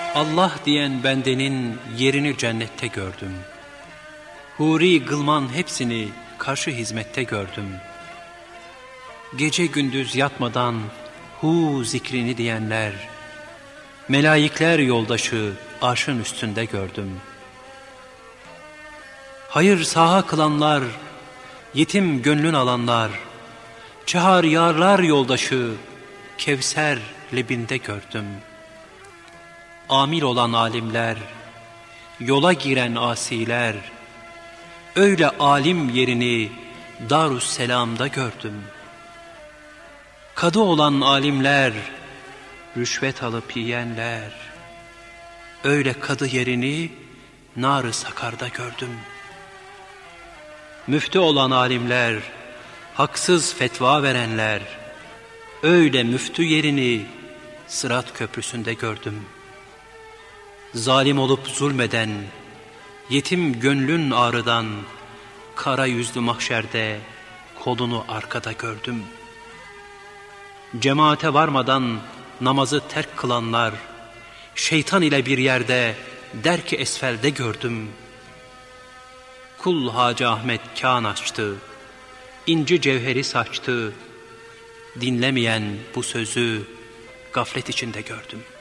Allah diyen bendenin yerini cennette gördüm. Huri Gılman hepsini karşı hizmette gördüm. Gece gündüz yatmadan hu zikrini diyenler, melaikler yoldaşı arşın üstünde gördüm. Hayır saha kılanlar, yetim gönlün alanlar, çağır yarlar yoldaşı Kevser lebinde gördüm. Amil olan alimler, yola giren asiler, öyle alim yerini Darüsselam'da gördüm. Kadı olan alimler, rüşvet alıp yiyenler, öyle kadı yerini Nar-ı Sakar'da gördüm. Müftü olan alimler, haksız fetva verenler, öyle müftü yerini Sırat Köprüsü'nde gördüm. Zalim olup zulmeden, yetim gönlün ağrıdan, kara yüzlü mahşerde kolunu arkada gördüm. Cemaate varmadan namazı terk kılanlar, şeytan ile bir yerde derk-i esfelde gördüm. Kul Hacı Ahmet kân açtı, inci cevheri saçtı, dinlemeyen bu sözü gaflet içinde gördüm.